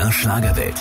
MDR Schlagerwelt.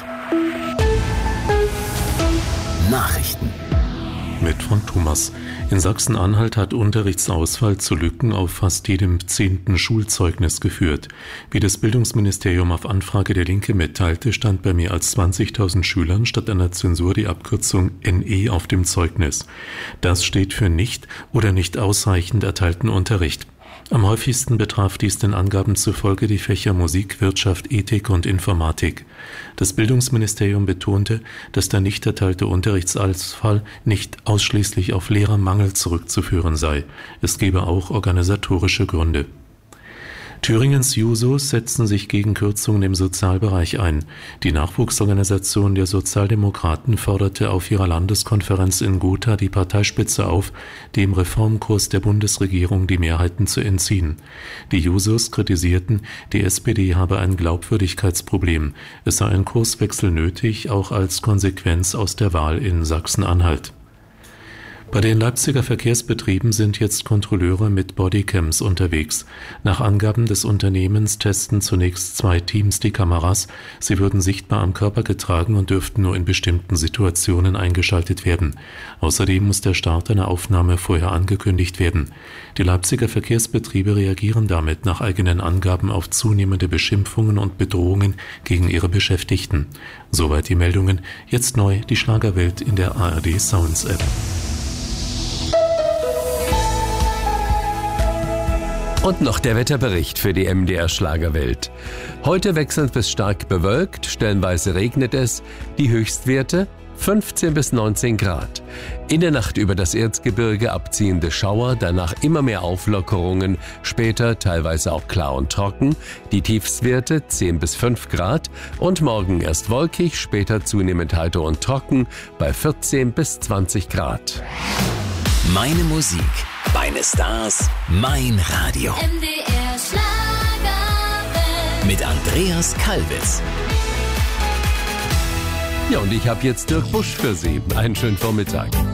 Nachrichten. Mit von Thomas. In Sachsen-Anhalt hat Unterrichtsausfall zu Lücken auf fast jedem 10. Schulzeugnis geführt. Wie das Bildungsministerium auf Anfrage der Linke mitteilte, stand bei mehr als 20.000 Schülern statt einer Zensur die Abkürzung NE auf dem Zeugnis. Das steht für nicht oder nicht ausreichend erteilten Unterricht. Am häufigsten betraf dies den Angaben zufolge die Fächer Musik, Wirtschaft, Ethik und Informatik. Das Bildungsministerium betonte, dass der nicht erteilte Unterrichtsausfall nicht ausschließlich auf Lehrermangel zurückzuführen sei. Es gebe auch organisatorische Gründe. Thüringens Jusos setzen sich gegen Kürzungen im Sozialbereich ein. Die Nachwuchsorganisation der Sozialdemokraten forderte auf ihrer Landeskonferenz in Gotha die Parteispitze auf, dem Reformkurs der Bundesregierung die Mehrheiten zu entziehen. Die Jusos kritisierten, die SPD habe ein Glaubwürdigkeitsproblem. Es sei ein Kurswechsel nötig, auch als Konsequenz aus der Wahl in Sachsen-Anhalt. Bei den Leipziger Verkehrsbetrieben sind jetzt Kontrolleure mit Bodycams unterwegs. Nach Angaben des Unternehmens testen zunächst 2 Teams die Kameras. Sie würden sichtbar am Körper getragen und dürften nur in bestimmten Situationen eingeschaltet werden. Außerdem muss der Start einer Aufnahme vorher angekündigt werden. Die Leipziger Verkehrsbetriebe reagieren damit nach eigenen Angaben auf zunehmende Beschimpfungen und Bedrohungen gegen ihre Beschäftigten. Soweit die Meldungen. Jetzt neu die Schlagerwelt in der ARD Sounds App. Und noch der Wetterbericht für die MDR Schlagerwelt. Heute wechselnd bis stark bewölkt, stellenweise regnet es. Die Höchstwerte 15 bis 19 Grad. In der Nacht über das Erzgebirge abziehende Schauer, danach immer mehr Auflockerungen, später teilweise auch klar und trocken. Die Tiefstwerte 10 bis 5 Grad und morgen erst wolkig, später zunehmend heiter und trocken bei 14 bis 20 Grad. Meine Musik, meine Stars, mein Radio. MDR Schlagerwelt. Mit Andreas Kalbitz. Ja, und ich habe jetzt Dirk Busch für Sie. Einen schönen Vormittag.